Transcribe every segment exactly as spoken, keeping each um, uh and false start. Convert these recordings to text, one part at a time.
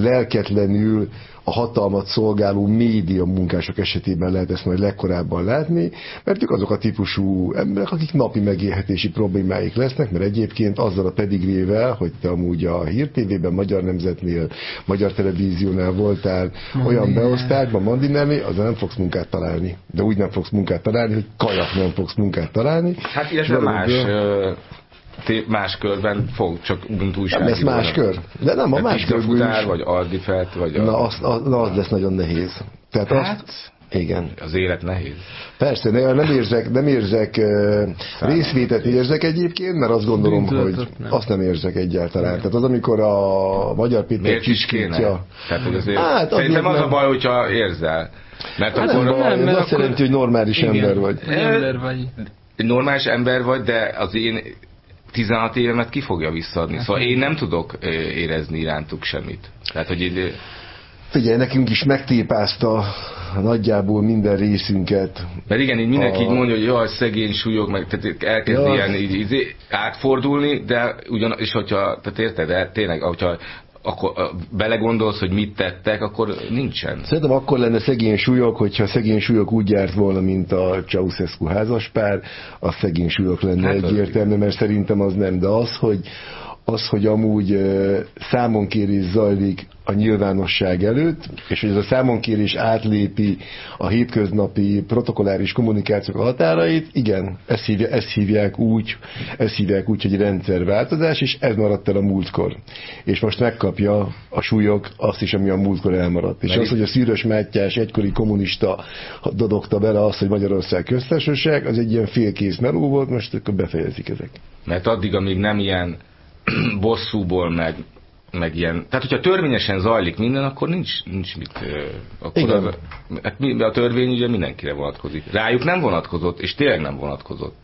lelketlenül a hatalmat szolgáló média munkások esetében lehet ezt majd legkorábban látni, mert ők azok a típusú emberek, akik napi megélhetési problémáik lesznek, mert egyébként azzal a pedigrével, hogy te amúgy a Hír té vében, Magyar Nemzetnél, Magyar Televíziónál voltál Mandi olyan beosztásban, Mandinelni, azzal nem fogsz munkát találni. De úgy nem fogsz munkát találni, hogy kajak nem fogsz munkát találni. Hát illetve más... más körben fog, csak mint újságíró. Ez más kör. De nem, a hát más körben is. Vagy Ardifelt, vagy a... Na, az, az, na, az lesz nagyon nehéz. Tehát hát, azt, igen. Az élet nehéz. Persze, nem érzek, nem érzek uh, részvétet érzek egyébként, mert azt gondolom, hogy nem. azt nem érzek egyáltalán. Tehát az, amikor a Magyar Péter kiskítja... Tehát, hogy azért... Hát, szerintem az nem... a baj, hogyha érzel. Mert hát akkor... Nem, nem, nem, azt akkor... jelenti, hogy normális igen, ember vagy. Ember vagy. Normális ember vagy, de az én tizenhat évemet ki fogja visszaadni. Szóval én nem tudok érezni irántuk semmit. Tehát, hogy így... Figyelj, nekünk is megtépázta nagyjából minden részünket. Mert igen, így mindenki a... így mondja, hogy jaj, szegény súlyog, meg tehát elkezd ja. ilyen így, így átfordulni, de ugyan, és hogyha, tehát érted, de tényleg, hogyha akkor belegondolsz, hogy mit tettek, akkor nincsen. Szerintem akkor lenne szegény súlyok, hogyha szegény súlyok úgy járt volna, mint a Ceausescu házaspár, az szegény súlyok lenne hát egyértelmű, mert szerintem az nem, de az, hogy az, hogy amúgy uh, számonkérés zajlik a nyilvánosság előtt, és hogy ez a számonkérés átlépi a hétköznapi protokolláris kommunikációk határait, igen, ezt, hívja, ezt hívják úgy, ezt hívják úgy, hogy rendszerváltozás, és ez maradt el a múltkor. És most megkapja a súlyok azt is, ami a múltkor elmaradt. És Mert az, hogy a Szűrös Mátyás egykori kommunista dodogta bele azt, hogy Magyarország köztársaság, az egy ilyen félkész meló volt, most akkor befejezik ezek. Mert addig, amíg nem ilyen bosszúból, meg, meg ilyen... Tehát, hogyha törvényesen zajlik minden, akkor nincs, nincs mit... Akkor az, hát a törvény ugye mindenkire vonatkozik. Rájuk nem vonatkozott, és tényleg nem vonatkozott.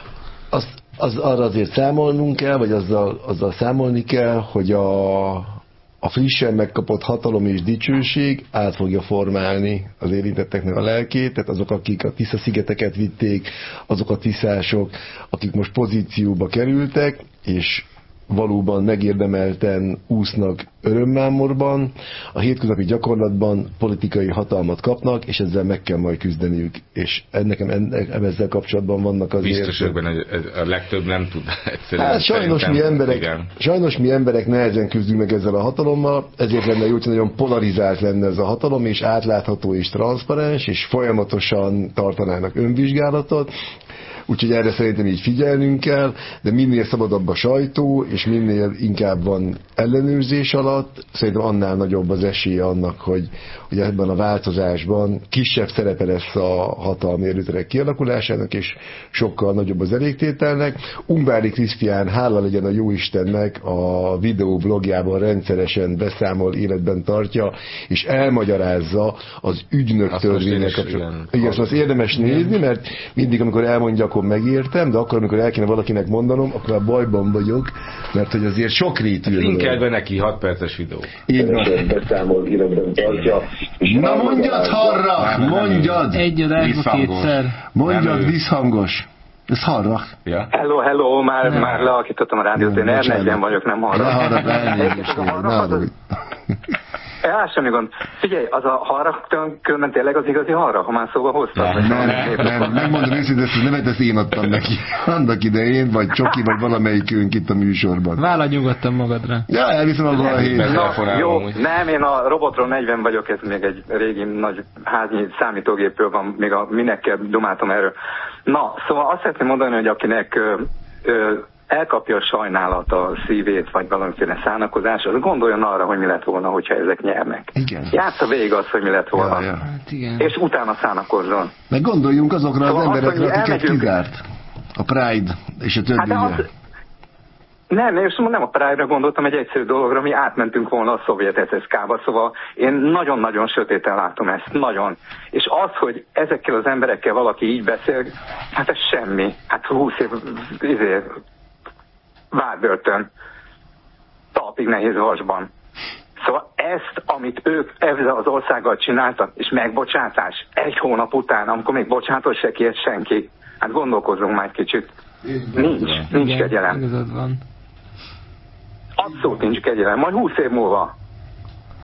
Az, az arra azért számolnunk kell, vagy azzal, azzal számolni kell, hogy a, a frissen megkapott hatalom és dicsőség át fogja formálni az érintetteknek a lelkét, tehát azok, akik a Tisza-szigeteket vitték, azok a tiszások, akik most pozícióba kerültek, és valóban megérdemelten úsznak örömmámorban, a hétköznapi gyakorlatban politikai hatalmat kapnak, és ezzel meg kell majd küzdeniük. És nekem ezzel kapcsolatban vannak azért... Biztos, hogy a legtöbb nem tud egyszerűen. Hát sajnos mi, emberek, sajnos mi emberek nehezen küzdünk meg ezzel a hatalommal, ezért lenne jó, hogy nagyon polarizált lenne ez a hatalom, és átlátható és transzparens, és folyamatosan tartanának önvizsgálatot. Úgyhogy erre szerintem így figyelnünk kell, de minél szabadabb a sajtó, és minél inkább van ellenőrzés alatt, szerintem annál nagyobb az esélye annak, hogy, hogy ebben a változásban kisebb szerepe lesz a hatalmi erőterek kialakulásának, és sokkal nagyobb az elégtételnek. Ungvári Krisztián, hála legyen a Jóistennek, a videoblogjában rendszeresen beszámol, életben tartja, és elmagyarázza az ügynök törvénynek kapcsolatban. Igen, szóval az érdemes nézni, mert mindig, amikor elmondja, akkor megértem, de akkor, amikor el kéne valakinek mondanom, akkor a bajban vagyok, mert hogy azért sokrétű. Linkelj be neki hat perces videó. Így van. Na mondjad harra! Mondjad! Egy adásba kétszer. Mondjad visszhangos. Ez harra. Ja. Hello, hello, már, már leakítottam a rádiót, én er negyven vagyok, nem harra. Ne harra, elnézést, ne harra. El semmi gond. Figyelj, az a harra különben tényleg az igazi harra, ha már szóba hoztam? Nem, nem, nem, megmondom őszintén, ezt a nevet ezt én adtam neki. Annak idején, vagy Csoki, vagy valamelyikünk itt a műsorban. Vállalj nyugodtan magadra. Ja, elviszem a valahét. Jó, nem, én a robotról negyven vagyok, ez még egy régi nagy házi számítógépről van, még a minekkel dumáltam erről. Na, szóval azt szeretném mondani, hogy akinek ö, ö, elkapja a sajnálat a szívét, vagy valamiféle szánakozás, az gondoljon arra, hogy mi lett volna, hogyha ezek nyernek. Igen. Játsza végig azt, hogy mi lett volna. Ja, ja. Hát igen. És utána szánakozzon. Meg gondoljunk azokra szóval az emberekre, akiket elmegyünk... kizárt. A Pride és a többi. Hát az... Nem, én nem a Pride-ra gondoltam, egy egyszerű dologra, mi átmentünk volna a szovjet es es ká-ba, szóval én nagyon-nagyon sötéten látom ezt, nagyon. És az, hogy ezekkel az emberekkel valaki így beszél, hát ez semmi. Hát húsz év, izé, várbörtön, talpig nehéz vasban. Szóval ezt, amit ők ezzel az országgal csináltak, és megbocsátás egy hónap után, amikor még bocsátot se kért senki, hát gondolkozzunk már egy kicsit. Nincs, nincs igen, kegyelem. Igazad van. Abszolút nincs kegyelem, majd húsz év múlva.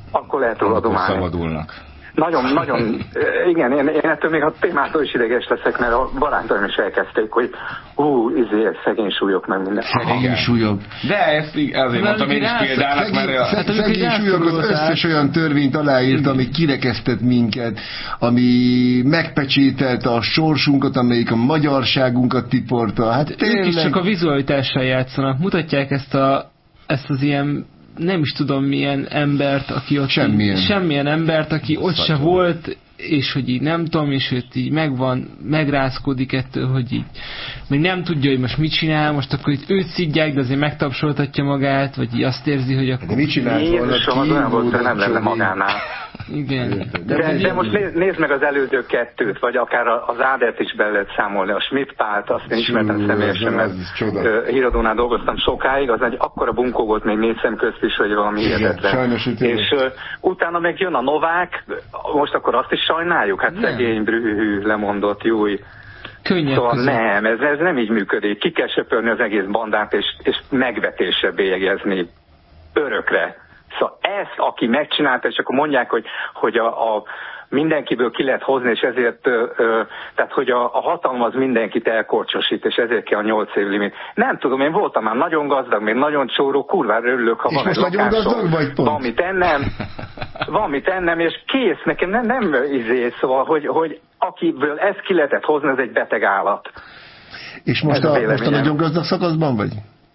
akkor lehet róla domálni. Szabadulnak. Nagyon, nagyon, igen, én, én ettől még a témától is ideges leszek, mert a barátaim is elkezdték, hogy hú, izé, szegény súlyok meg minden. Szegény súlyok. De ezt azért mondtam én is példának, mert... Hát szegény súlyok az összes olyan törvényt aláírt, ami kirekesztett minket, ami megpecsételte a sorsunkat, amelyik a magyarságunkat tiporta. Hát tényleg... Ők is csak a vizualitással játszanak, mutatják ezt a, ezt az ilyen nem is tudom milyen embert, aki ott semmilyen, így, semmilyen embert, aki ott se volt, és hogy így nem tudom, és őt így megvan, megrázkódik ettől, hogy így még nem tudja, hogy most mit csinál, most akkor itt őt szidják, de azért megtapsoltatja magát, vagy így azt érzi, hogy akkor... De mit csinálsz volna? Jézusom, az olyan volt, hogy nem lenne magánál. Igen. De, de, de most nézd, nézd meg az előző kettőt, vagy akár az Ádert is be lehet számolni. A Schmidt Pált, azt én ismertem személyesen, mert híradónál dolgoztam sokáig, az egy akkora bunkó volt még négy szem közt is, hogy valami hihetetlen. És uh, utána meg jön a Novák, most akkor azt is sajnáljuk? Hát nem. Szegény, brühű, lemondott, júj. Könnyebb szóval közül. nem, ez, ez nem így működik. Ki kell söpörni az egész bandát, és, és megvetésre bélyegezni örökre. Szóval ezt, aki megcsinálta, és akkor mondják, hogy, hogy a, a mindenkiből ki lehet hozni, és ezért, ö, ö, tehát hogy a, a hatalom az mindenkit elkorcsosít, és ezért kell a nyolc év limit. Nem tudom, én voltam már nagyon gazdag, még nagyon csóró, kurvára örülök, ha és van egy lakásom, van mit ennem, van mit ennem, és kész, nekem nem, nem izé, szóval, hogy, hogy akiből ezt ki lehetett hozni, ez egy beteg állat. És most a, a, most a nagyon gazdag szakaszban vagy?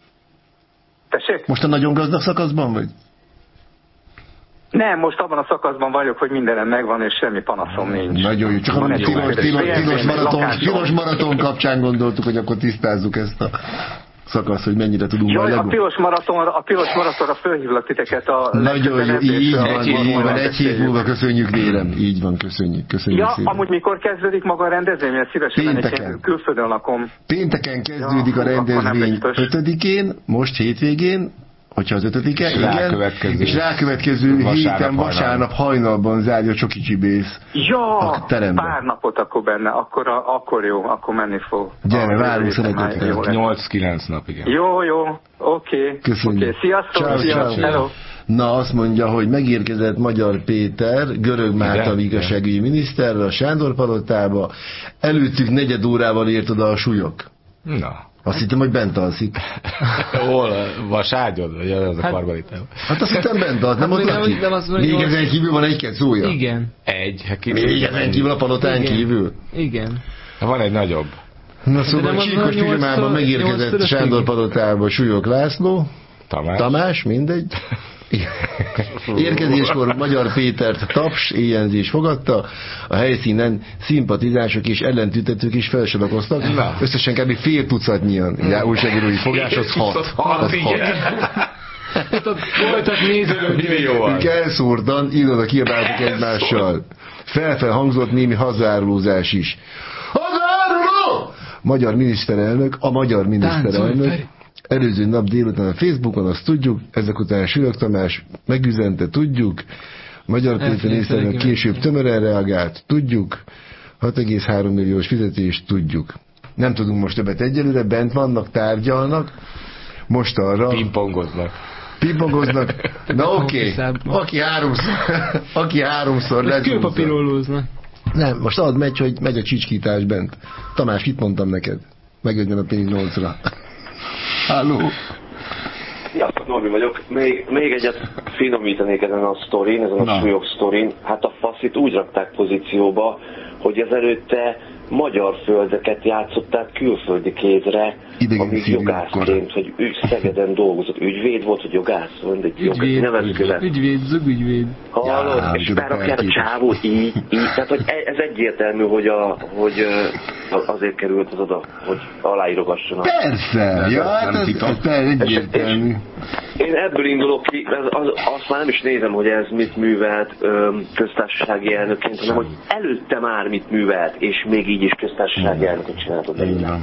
Tessék? Most a nagyon gazdag szakaszban vagy? Nem, most abban a szakaszban vagyok, hogy mindenem megvan, és semmi panaszom nincs. Nagyon jó, csak a tilos, tilos, tilos, maraton, tilos maraton kapcsán gondoltuk, hogy akkor tisztázzuk ezt a szakasz, hogy mennyire tudunk Jaj, majd a tilos maraton, a tilos maratonra fölhívlak titeket a... Nagyon jó, így van, így van, egy hét múlva köszönjük, Délem. Így van, köszönjük, köszönjük ja, szépen. amúgy mikor kezdődik maga a rendezvény? Mert szívesen mennék, külföldön lakom. Pénteken kezdődik ja, a rendezvény ötödikén, most hétvégén, hogyha az ötödike, és igen, rákövetkező, és rákövetkező vasárnap héten vasárnap hajnalban zárja Csoki Csibész. Ja, a pár napot akkor benne, akkor, a, akkor jó, akkor menni fog. Gyere, várunk szeretettel. nyolc-kilenc nap, igen. Jó, jó, oké. Okay. Köszönjük. Okay. Sziasztok, ciao, sziasztok. Ciao. Hello. Na, azt mondja, hogy megérkezett Magyar Péter, Görög Márta igazságügyi miniszterrel a Sándor palotába, előttük negyed órával ért oda a súlyok. Na. Azt hittem, hogy bent alszik. Hol? Vaságyod? Vagy az a Karmelitában? Hát azt hittem bent alszik, nem ott lakik? Még ezen kívül van egy-két szója? Igen. Egy. Hát még ezen kívül a palotán igen. kívül? Igen. Van egy nagyobb. Na szóval Csíkos Figyelmában megérkezett Sándor palotába Súlyog László. Tamás. Tamás, mindegy. Érkezéskor Magyar Pétert taps, éjjelzés fogadta, a helyszínen szimpatizások és ellentüntetők is felsorakoztak. Összesen kb. fél tucatnyian. Ja, újságírói fogás, az hat. Az hat. Voltak nézők. Elszórtan, ide-oda kiabáltak egymással. Felfel hangzott némi hazárulózás is. Hazáruló! Magyar miniszterelnök, a magyar miniszterelnök. Előző nap délután a Facebookon, azt tudjuk, ezek után Súlyog Tamás megüzente, tudjuk, Magyar Péter miniszterelnök később tömören reagált, tudjuk, hat egész három milliós fizetést, tudjuk. Nem tudunk most többet egyelőre, bent vannak, tárgyalnak, most arra... Pingpongoznak. Pingpongoznak, na oké, okay. aki háromszor, aki háromszor lezúzza. Kőpapírolóznak. Nem, most ad megy, hogy megy a csicskítás bent. Tamás, mit mondtam neked? Megjöjjön a pénz nyolcra. Halló! Sziasztok, Norbi vagyok. Még, még egyet finomítanék ezen a sztorin, ezen a súlyog sztorin. Hát a faszit úgy rakták pozícióba, hogy ezelőtte magyar földeket játszották külföldi kézre, amíg jogászként, hogy ő Szegeden dolgozott. Ügyvéd volt, hogy jogász? Mindegy, ügyvéd, ügyvéd, ügyvéd, zugügyvéd. Hallod? Ja, és berakják a csávó így, így. Tehát, hogy ez egyértelmű, hogy, a, hogy azért került az oda, hogy aláírogasson. Persze! Ja, hát ez, ez egyértelmű. Én ebből indulok ki, az, azt már nem is nézem, hogy ez mit művelt öm, köztársasági elnökként, hanem hogy előtte már mit művelt, és még így is köztársasági elnököt csináltott.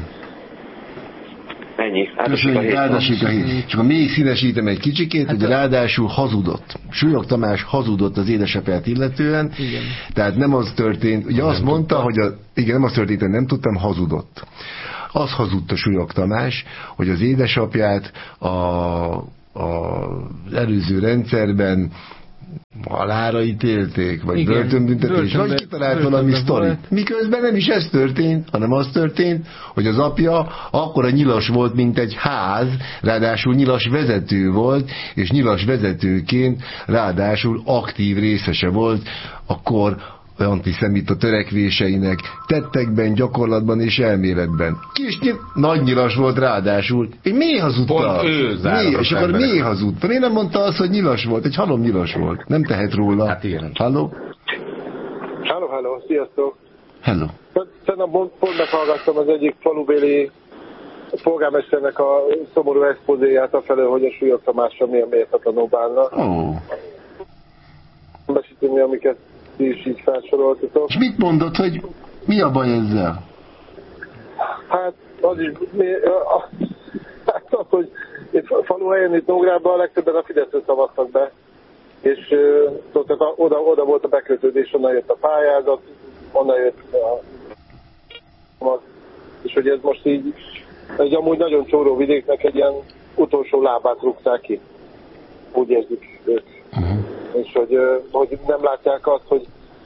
Ennyi. Köszönjük, áldassék a hét. Csak még színesítem egy kicsikét, hát hogy ráadásul hazudott. Súlyog Tamás hazudott az édesapját illetően. Igen. Tehát nem az történt, ugye azt mondta, tudtam. hogy a, igen, nem az történt, hogy nem tudtam, hazudott. Az hazudta Súlyog Tamás, hogy az édesapját a, a, az előző rendszerben halára ítélték, vagy börtönbüntetés, vagy kitalált valami sztorit. Miközben nem is ez történt, hanem az történt, hogy az apja akkora nyilas volt, mint egy ház, ráadásul nyilas vezető volt, és nyilas vezetőként ráadásul aktív részese volt akkor antiszemita törekvéseinek tettekben, gyakorlatban és elméletben. Kis nyil, nagy nyilas volt ráadásul. Én miért hazudta? Pont ő miért? És akkor miért hazudta? Miért nem mondta azt, hogy nyilas volt? Egy halom nyilas volt. Nem tehet róla. Hát igen. Halló? Halló, halló, sziasztok. Hello. Szerintem pont meghallgattam az egyik falubéli polgármesternek a szomorú expozéját afelől, hogy a Súlyog Tamásra milyen méltatlanul bánnak. Ó. Oh. Besíteni, amiket is így felsoroltatok. És mit mondott, hogy mi a baj ezzel? Hát az is, mi, a, hát az, hogy itt faluhelyen, itt Nógrában a legtöbben a Fideszre szavaztak be, és tudod, oda, oda volt a bekötődés, onnan jött a pályázat, onnan jött a, és hogy ez most így egy amúgy nagyon csóró vidéknek egy ilyen utolsó lábát rúgták ki. Úgy érzik ők. Uh-huh. És hogy, hogy nem látják azt, hogy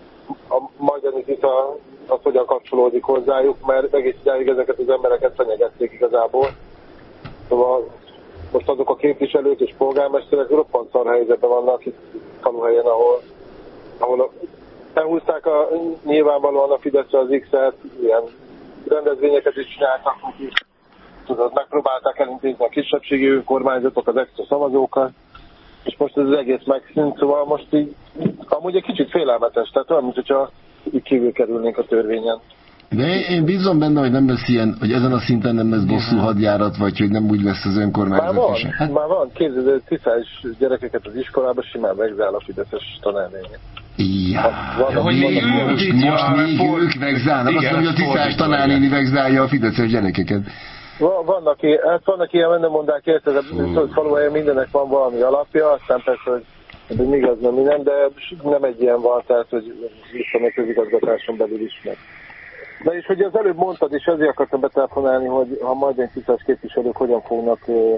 a majdani vita az hogyan kapcsolódik hozzájuk, mert egész idáig ezeket az embereket fenyegették igazából. Szóval most azok a képviselők és polgármesterek roppant szar helyzetben vannak itt faluhelyen, ahol, ahol elhúzták a, nyilvánvalóan a Fideszre az X-et, ilyen rendezvényeket is csináltak, tudod, megpróbálták elintézni a kisebbségi önkormányzatok, az extra szavazókat, és most ez az egész megszűnt, szóval most így amúgy egy kicsit félelmetes, tehát olyan, mint hogyha így kívül kerülnénk a törvényen. De én bízom benne, hogy nem lesz ilyen, hogy ezen a szinten nem lesz bosszú hadjárat, vagy hogy nem úgy lesz az önkormányzat. Már van, hát... már van, képzeld, tisztás gyerekeket az iskolába simán vegzál a fideszes tanárnénye. Ja, hát, hogy még ők, most, most még ők vegzálnak, azt mondja, hogy a tisztás tanárnéni vegzálja a fideszes gyerekeket. Vannak, hát vannak ilyen mennemondák, érted, hogy faluhelyen mindennek van valami alapja, aztán persze, hogy ez mi igaz, nem minden, de nem egy ilyen van, tehát, hogy vissza a közigazgatáson belül is meg. Na és hogy az előbb mondtad, és ezért akartam betelefonálni, hogy ha majd egy tisztás képviselők hogyan fognak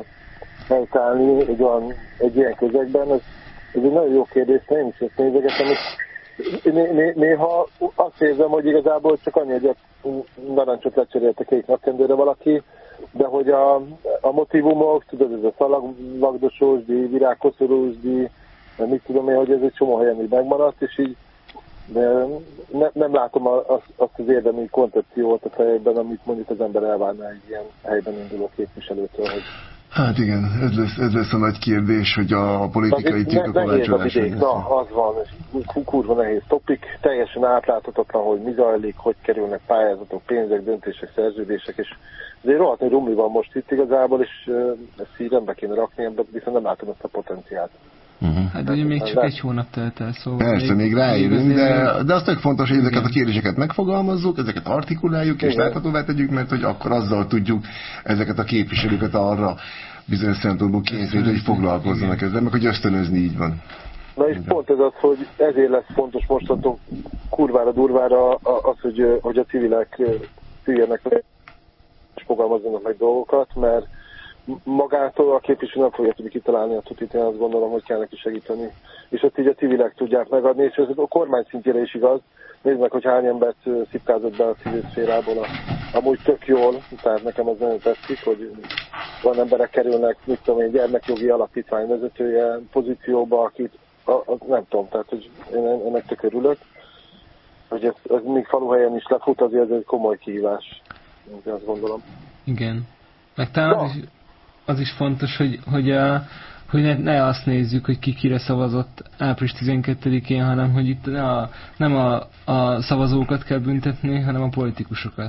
helytállni egy, olyan, egy ilyen közegben, ez, ez egy nagyon jó kérdés, én is ezt nézegetem, és néha azt érzem, hogy igazából csak annyi, hogy a narancsot lecserélte kék napkendőre valaki, de hogy a, a motivumok, tudod, ez a szalagvagdosós díj, virágkoszorús díj, mit tudom én, hogy ez egy csomó helyen így megmaradt, és így de ne, nem látom azt, azt az érdemi koncepciót a fejében, amit mondjuk az ember elvárná egy ilyen helyben induló képviselőtől, hogy... Hát igen, ez lesz, ez lesz a nagy kérdés, hogy a politikai titkokolácsolás... Ne, na, az van, kurva nehéz topik, teljesen átláthatatlan, hogy mi zajlik, hogy kerülnek pályázatok, pénzek, döntések, szerződések, és azért rohadt nagy rumli van most itt igazából, és ezt így rendbe kéne rakni, de viszont nem látom ezt a potenciált. Uh-huh. Hát ugye még csak egy hónap telt el, szóval... Persze, még, még ráérünk, de, de az tök fontos, hogy ezeket a kérdéseket megfogalmazzuk, ezeket artikuláljuk, és láthatóvá tegyük, mert hogy akkor azzal tudjuk ezeket a képviselőket arra bizonyos szempontból kényszeríteni, hogy foglalkozzanak ezzel, meg hogy ösztönözni így van. Na és pont ez az, hogy ezért lesz fontos mostantól kurvára durvára az, hogy, hogy a civilek szüljenek meg, és fogalmazzanak meg dolgokat, mert magától a képviselő nem fogja tudni kitalálni a tutit, én azt gondolom, hogy kell neki segíteni. És ott így a civilek tudják megadni, és ez a kormány szintjére is igaz. Nézd meg, hogy hány embert szipkázott be a civil szférából. A, amúgy tök jól, tehát nekem az nagyon tetszik, hogy van emberek kerülnek, mit tudom én, gyermekjogi alapítvány vezetője pozícióba, akit a, a, nem tudom, tehát hogy én ennek tök örülök. Hogy ez, ez még faluhelyen is lefut, azért ez egy komoly kihívás. Én azt gondolom. Igen. Meg talán az is, az is fontos, hogy, hogy, a, hogy ne, ne azt nézzük, hogy ki kire szavazott április tizenkettedikén, hanem hogy itt ne a, nem a, a szavazókat kell büntetni, hanem a politikusokat.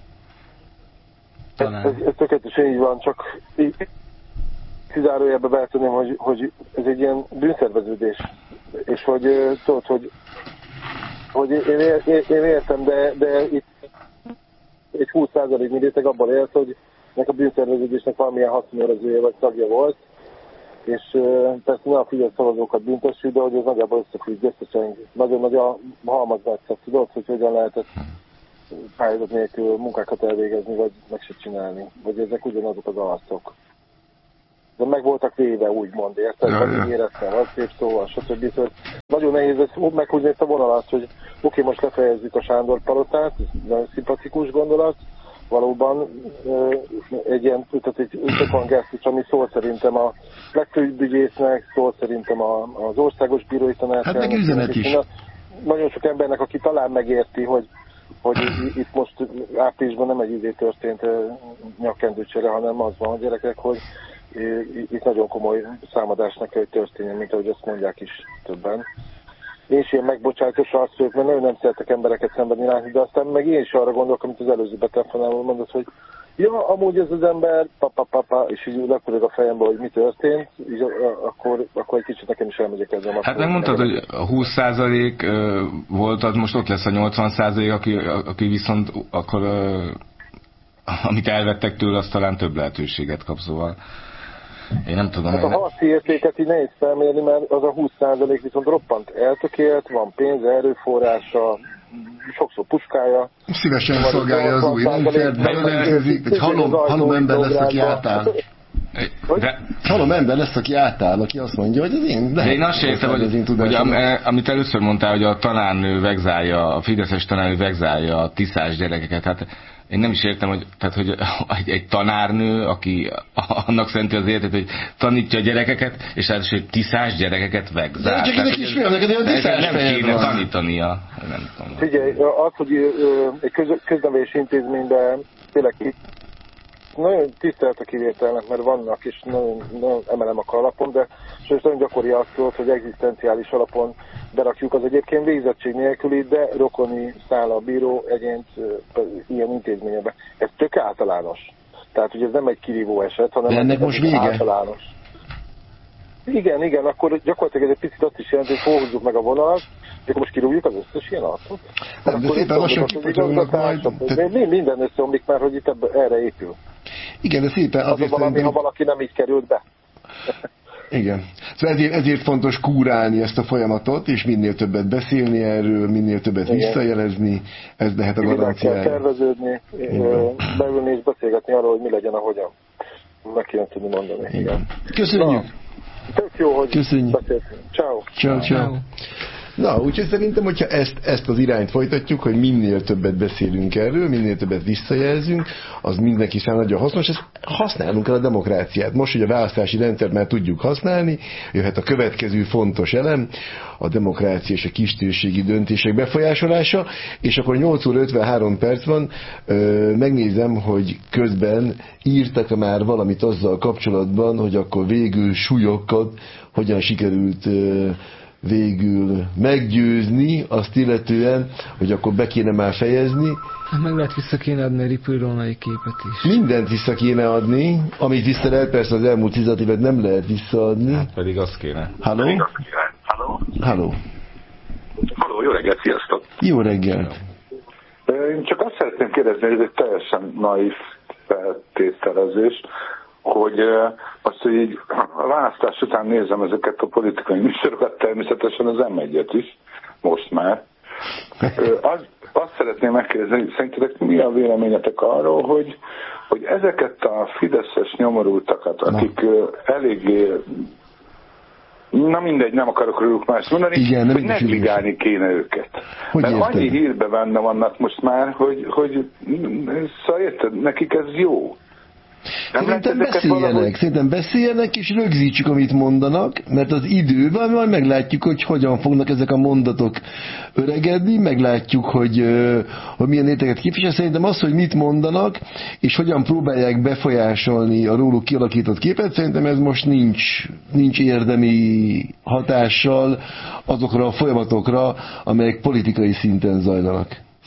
Talán. Ez, ez, ez tökéletesen így van, csak kizárójelbe beletenném, hogy, hogy ez egy ilyen bűnszerveződés. És hogy tudod, hogy, hogy én, én, én értem, de, de itt egy húsz százalék mindétek abban élt, hogy nek a bűnszerveződésnek valamilyen haszonőrzője vagy tagja volt, és uh, persze ne a Fidesz szavazókat büntessük, de hogy ez nagyjából összefügg, összecseng. Nagyon nagy a halmazmátszat, tudod, hogy hogyan lehetett pályázat nélkül munkákat elvégezni, vagy meg se csinálni. Vagy ezek ugyanazok az arcok. de meg voltak véve, úgymond, érted? Ja, ja. Éreztem, az szép szóval, stb. Szóval nagyon nehéz ezt meghúzni ezt a vonalat, hogy oké, okay, most lefejezzük a Sándor palotát, ez nagyon szimpatikus gondolat, valóban egy ilyen, tehát egy tökvan gesztus, ami szól szerintem a legfőügyésznek, szól szerintem az országos bírói tanácsának. Hát meg üzenet is. Nagyon sok embernek, aki talán megérti, hogy, hogy itt most áprilisban nem egy idő történt nyakkendőcsere, hanem az van a gyerekek, hogy itt nagyon komoly számadásnak kell, hogy történjen, mint ahogy azt mondják is többen. Én is ilyen megbocsátós azt vagyok, mert nagyon nem szeretek embereket szemben látni, de aztán meg én is arra gondolok, amit az előző betelefonálban mondott, hogy ja, amúgy ez az ember, papa, papa, és így lepörög a fejembe, hogy mi történt, így akkor, akkor egy kicsit nekem is elmegyek ezzel. Hát megmondtad, hogy a húsz százalék volt, az most ott lesz a nyolcvan százalék, aki, aki viszont akkor, amit elvettek tőle, az talán több lehetőséget kap, szóval én nem tudom. Hát a harci értéket így nehéz felmérni, mert az a húsz százalék viszont roppant eltökélt, van pénz, erőforrása, sokszor puskája. Szívesen szolgálja az új rendszert, bejelentkezik, egy halom, halom ember lesz, aki átáll. De... Halom ember lesz, aki átáll, aki azt mondja, hogy az én... De én azt értem, hogy, hogy am, amit először mondtál, hogy a tanárnő vegzálja, a fideszes tanárnő vegzálja a tiszás gyerekeket, hát én nem is értem, hogy, tehát, hogy egy, egy tanárnő, aki annak szenti az életet, hogy tanítja a gyerekeket, és ráadásul, hogy tiszás gyerekeket vegzál. De csak ezek is olyan, neked olyan tiszás nem kéne van. Tanítania. Nem tudom. Figyelj, az, hogy egy köz, köznevelési intézményben tényleg nagyon tisztelt a kivételnek, mert vannak, és nagyon, nagyon emelem a kalapon, de és nagyon gyakori azt volt, hogy egzisztenciális alapon berakjuk, az egyébként végzettség nélküli, de rokoni száll a bíró egyént ilyen intézményebe. Ez tök általános. Tehát, hogy ez nem egy kirívó eset, hanem de ennek most vége? Általános. Igen, igen, akkor gyakorlatilag ez egy picit azt is jelenti, hogy fölhúzzuk meg a vonalat, és akkor most kirúgjuk az összes ilyen arcot. Nem, de szépen lassan kipatyolnak majd. Minden összeomlik már, hogy itt ebbe, erre épül. Igen, de szépen azért az valami, szerintem... ha valaki nem így került be. Igen. Szóval ezért, ezért fontos kúrálni ezt a folyamatot, és minél többet beszélni erről, minél többet igen. visszajelezni, ez lehet a garanciája. Kell terveződni, beülni és beszélgetni arról, hogy mi legyen, ahogyan. Meg kéne tudni mondani. Igen. Igen. Köszönjük! Na, tök jó, hogy Köszönjük. beszéltünk. Ciao. Ciao, ciao. Na, úgyhogy szerintem, hogyha ezt, ezt az irányt folytatjuk, hogy minél többet beszélünk erről, minél többet visszajelzünk, az mindenki számára nagyon hasznos, ezt használunk el a demokráciát. Most, hogy a választási rendszert már tudjuk használni, jöhet a következő fontos elem, a demokrácia és a kistérségi döntések befolyásolása, és akkor nyolc óra ötvenhárom perc van, ö, megnézem, hogy közben írtak már valamit azzal kapcsolatban, hogy akkor végül súlyokat hogyan sikerült ö, végül meggyőzni, azt illetően, hogy akkor be kéne már fejezni. Meg lehet vissza kéne adni a Ripple-rónai képet is. Mindent vissza kéne adni, amit visszalehet, persze az elmúlt tíz évet nem lehet visszaadni. Hát pedig azt kéne. Halló? Halló? Halló. Halló, jó reggelt, sziasztok! Jó reggelt! Én csak azt szeretném kérdezni, hogy ez egy teljesen naív feltételezés, hogy azt, hogy így a választás után nézem ezeket a politikai műsorokat, természetesen az em egyet is, most már. Az, azt szeretném megkérdezni, hogy szerintetek mi a véleményetek arról, hogy, hogy ezeket a fideszes nyomorultakat, akik na. eléggé, na mindegy, nem akarok róluk más mondani, igen, hogy negligálni kéne őket. Hogy mert érted? Annyi hírben benne vannak most már, hogy, hogy szóval érted, nekik ez jó. Szerintem beszéljenek, valahogy... szerintem beszéljenek, és rögzítsük, amit mondanak, mert az időben majd meglátjuk, hogy hogyan fognak ezek a mondatok öregedni, meglátjuk, hogy, hogy milyen értéket képvisel. Szerintem az, hogy mit mondanak, és hogyan próbálják befolyásolni a róluk kialakított képet, szerintem ez most nincs, nincs érdemi hatással azokra a folyamatokra, amelyek politikai szinten zajlanak.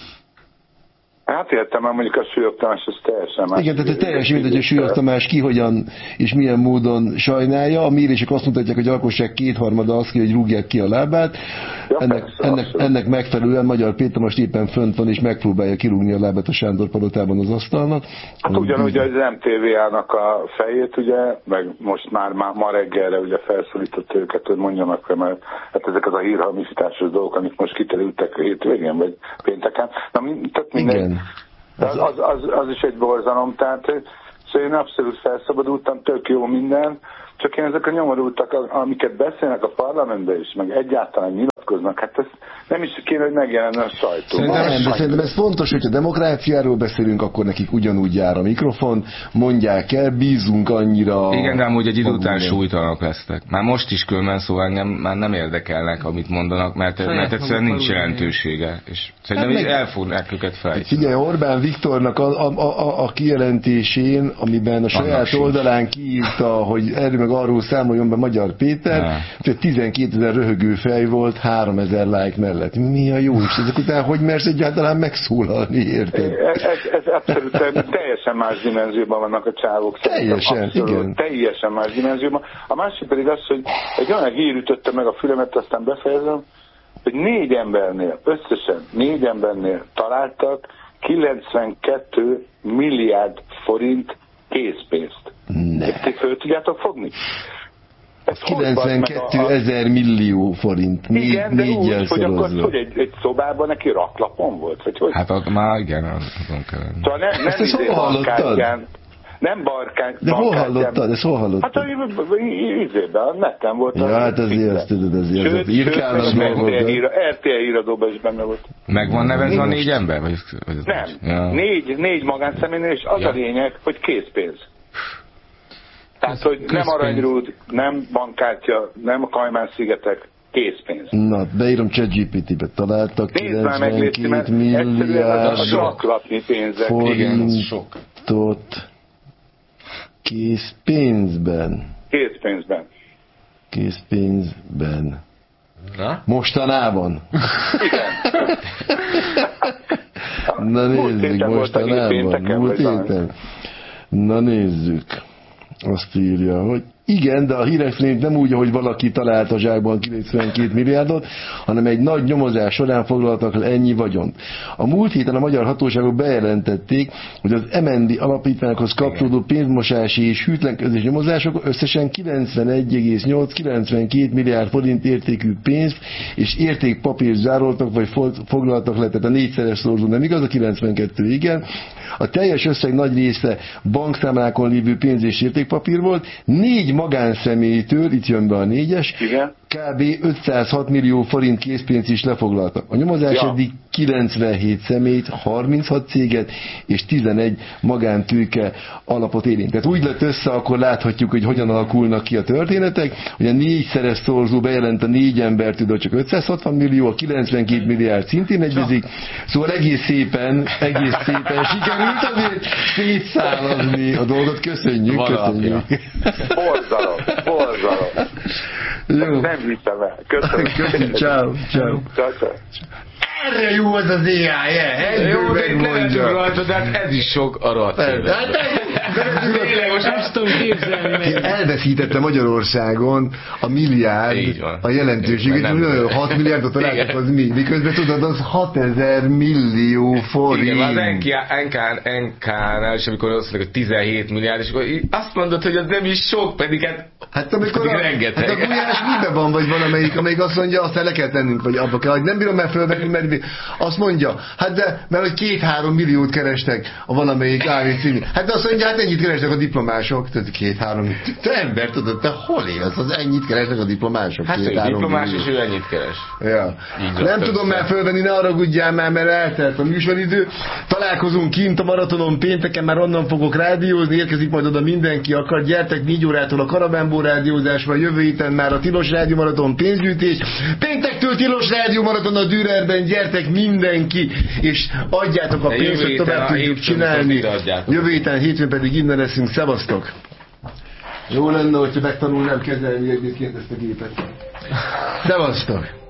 Hát értem, mert mondjuk a Súlyog Tamás az teljesen más. Igen, tehát teljesen mindegy, hogy a Súlyog Tamás ki, hogyan és milyen módon sajnálja. A mérések azt mutatják, hogy a lakosság kétharmada azt kér, hogy rúgják ki a lábát. Ja, ennek, persze, ennek, ennek megfelelően Magyar Péter most éppen fönt van, és megpróbálja kirúgni a lábát a Sándor palotában az asztalnak. Hát ugyanúgy az em té vé á-nak a fejét, ugye, meg most már, már ma reggelre ugye felszólított őket, hogy mondjanak fel, mert hát ezek az a hírhamisításos dolgok, amik most kiterültek hétvégén, vagy pénteken. Na, tehát minden, az, az, az, az is egy borzalom, tehát Szóval én abszolút felszabadultam, tök jó minden, csak én ezek a nyomorultak, amiket beszélnek a parlamentben is, meg egyáltalán nyilatkoznak, hát ez nem is kéne, hogy megjelenne a sajtóban. Szerintem, de szerintem ez fontos, hogyha demokráciáról beszélünk, akkor nekik ugyanúgy jár a mikrofon, mondják el, bízunk annyira... Igen, de amúgy egy idő után súlytalanak lesznek. Már most is különben, szóval nem, már nem érdekelnek, amit mondanak, mert, mert egyszerűen nincs jelentősége. És szerintem hát el fognak őket fel. Figyelj, Orbán Viktornak a, a, a, a kijelentésén, amiben a saját oldalán kiírta, hogy erről meg arról számoljon be Magyar Péter, hogy tizenkétezer röhögő fej volt háromezer like mellett. Mi a jó is? Ezek után hogy mersz egyáltalán megszólalni, érted? Ez, ez, ez abszolút teljesen más dimenzióban vannak a csávok. Teljesen, abszolút, igen. Teljesen más dimenzióban. A másik pedig az, hogy egy olyan hír ütötte meg a fülemet, aztán befejezem, hogy négy embernél, összesen négy embernél találtak kilencvenkettő milliárd forint készpénzt. Ezt föl tudjátok fogni? kilencvenkettő ezer millió forint. Négy, igen, de úgy, hogy akkor hogy egy, egy szobában neki raklapon volt? Vagy hogy? Hát a, már igen, azon kell. Szóval nem, nem ezt hol hallottad? Nem barkány. De hol hallottad? Ezt hol hallottad? Hát a izében, a neten volt. Ja, hát azért azt tudod, azért az írkálnak dolgokat. er té el híradóban is benne volt. Meg van nevezve a négy ember? Vagy, vagy nem, ja. négy, négy magánszemélynél, és az ja. a lényeg, hogy készpénz. Tehát, hogy nem aranyrúd, nem bankkártya, nem a Kajmán-szigetek, készpénz. Na, beírom ChatGPT-be, találtak kilencvenkét milliárd forintot készpénzben. Készpénzben. Készpénzben. Na? Mostanában. Igen. Na nézzük, mostanában. Múlt héten. Na nézzük. Azt írja, hogy igen, de a hírek szerint nem úgy, ahogy valaki talált a zsákban kilencvenkét milliárdot, hanem egy nagy nyomozás során foglaltak le ennyi vagyont. A múlt héten a magyar hatóságok bejelentették, hogy az em en dé alapítványokhoz kapcsolódó pénzmosási és hűtlenkezés nyomozások összesen kilencvenegy egész nyolc kilencvenkét milliárd forint értékű pénzt és értékpapírt zároltak vagy foglaltak le, tehát a négyszeres szorzó nem igaz, a kilencvenkettő igen. A teljes összeg nagy része bankszámlákon lévő pénz és értékpapír volt, négy magánszemélytől, itt jön be a négyes, igen. kb. ötszázhat millió forint készpénzt is lefoglaltak. A nyomozás ja. eddig kilencvenhét személyt, harminchat céget és tizenegy magántőke alapot érint. Tehát úgy lett össze, akkor láthatjuk, hogy hogyan alakulnak ki a történetek, hogy a négyszeres szorzó bejelent a négy embertől, de csak ötszázhatvan millió, a kilencvenkét milliárd szintén egyezik. Szóval egész szépen, egész szépen sikerült azért szétszálazni a dolgot. Köszönjük, Valapja. köszönjük. Borzalom, borzalom. Jó. Nem hiszem el. Köszönöm. Köszönjük, ciao, ciao. Erre jó az az é i, eh? Jó, de nevetünk rajta, de hát ez is sok arat. Most azt tudom képzelni meg. Elveszítette Magyarországon a milliárd a jelentőséget, hogy hat milliárdot találtak, az mi? Miközben tudod, az hatezer millió forint. Igen, az en ká-nál is, amikor azt mondják, hogy tizenhét milliárd, és akkor azt mondod, hogy az nem is sok, pedig hát Hát amikor a, hát a Gulyás miben van, vagy valamelyik, amelyik azt mondja, azt el kell tennünk, vagy abba kell, hogy nem bírom el fölvenni, mert azt mondja, hát de, mert hogy két-három milliót kerestek a valamelyik á vé című. Hát de azt mondja, hát ennyit kerestek a diplomások, tehát két-három, te ember, tudod, te hol élsz, az ennyit kerestek a diplomások. Hát ő diplomás, és ő ennyit keres. Ja. Nem tudom már fölvenni, ne haragudjál már, mert eltelt a műsoridő. Találkozunk kint a maratonon pénteken, már onnan fogok rádiózni, érkezik majd oda mindenki akar, gyertek négy órától a Karabánból rádiózásban, jövő héten már a Tilos Rádió Maraton pénzgyűjtés. Péntektől Tilos Rádió Maraton a Dürerben, gyertek mindenki, és adjátok a pénzt, hogy tovább tudjuk csinálni. Jövő héten, hétfőn pedig innen leszünk. Szevasztok! Jó lenne, hogyha megtanulnám kezelni egyébként ezt a gépet. Szevasztok!